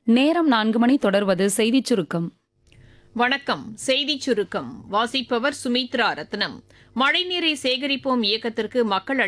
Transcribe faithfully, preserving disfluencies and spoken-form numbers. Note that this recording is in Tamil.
நேரம் நான்கு மணி தொடர்வது செய்திச் சுருக்கம். வணக்கம். செய்திச் சுருக்கம் வாசிப்பவர் சுமித்ரா ரத்னம். மழைநீரை சேகரிப்போம் இயக்கத்திற்கு மக்கள்